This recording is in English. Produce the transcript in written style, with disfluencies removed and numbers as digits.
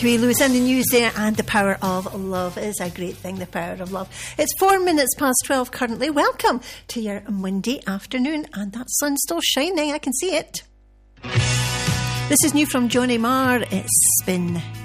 Huey Lewis and the news there, and the power of love is a great thing, the power of love. It's 4 minutes past 12 currently. Welcome to your Monday afternoon, and that sun's still shining, I can see it. This is new from Johnny Marr. It's Spin.